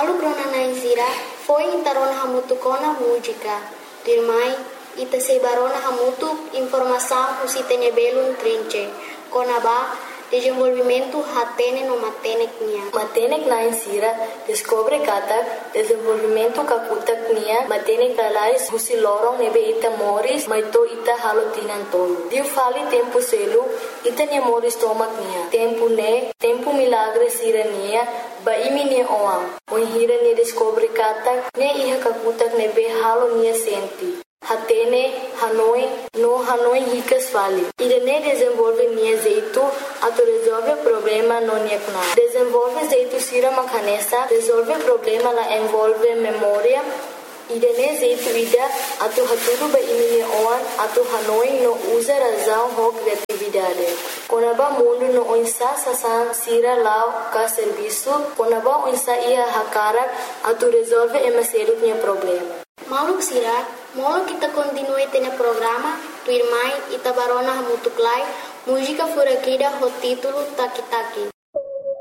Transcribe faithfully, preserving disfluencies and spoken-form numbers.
Malu krona naisira foi intarona hamutu kona música. Dirmai ita sebarona hamutu informação usitene belum trinche. Kona ba desenvolvimento hatene no matenek nia. Matenek naisira descobre kata desenvolvimento kakutak nia matenek alais husi lorong nebe ita moris maito ita halo tinan tolo. Diu fali tempo selu ita nia moris tomak nia. Tempo ne tempo milagre sira nia ba imi nia oam. Moin hira nia descobre kata ne iha kakutak nebe halo nia senti. Hatene, Hanoi, no Hanoi ricas fali. Irene desenvolve nia jeito, ato resolve problema no nia kuna. Desenvolve jeito sira makanesa, resolve problema la envolve memória. Irene jeito ida, ato haturu ba imini oan, ato Hanoi no usa razão ho criatividade. Konaba mundo no onsa sasan sira lao ka serviço, konaba onsa ia hakara, ato resolve emaseru nia problema. Mauluk sira, molo kita continue tene programa, tu irmai ita barona hamutuklai, música furakida ho título Taki Taki.